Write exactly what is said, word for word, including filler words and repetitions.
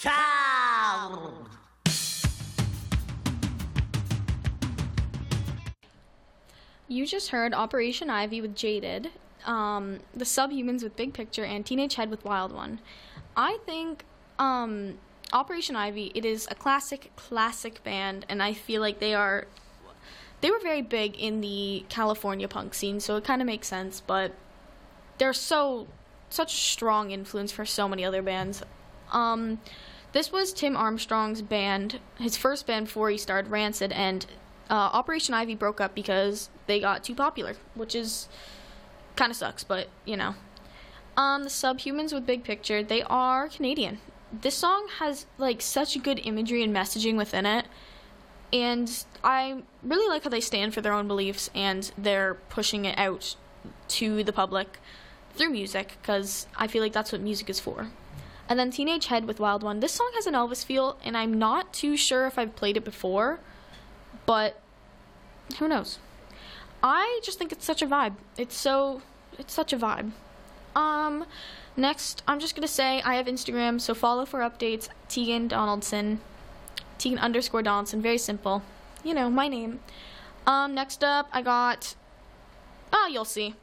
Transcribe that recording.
Ciao! You just heard Operation Ivy with Jaded, um, The Subhumans with Big Picture, and Teenage Head with Wild One. I think um, Operation Ivy, it is a classic, classic band, and I feel like they are, they were very big in the California punk scene, so it kind of makes sense, but they're so, such a strong influence for so many other bands. Um, this was Tim Armstrong's band, his first band before he started Rancid, and uh, Operation Ivy broke up because they got too popular, which is kind of sucks, but you know. Um, the Subhumans with Big Picture, they are Canadian. This song has like such good imagery and messaging within it, and I really like how they stand for their own beliefs and they're pushing it out to the public through music, because I feel like that's what music is for. And then Teenage Head with Wild One. This song has an Elvis feel, and I'm not too sure if I've played it before, but who knows? I just think it's such a vibe. It's so, it's such a vibe. Um, next, I'm just going to say I have Instagram, so follow for updates, Tegan Donaldson, Tegan underscore Donaldson, very simple. You know, my name. Um, next up, I got, oh, you'll see.